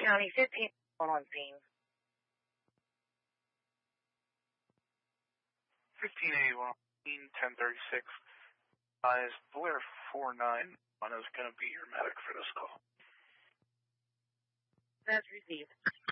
County, 15 on scene. 1581, 1036. Is Blair 49 is going to be your medic for this call. That's received.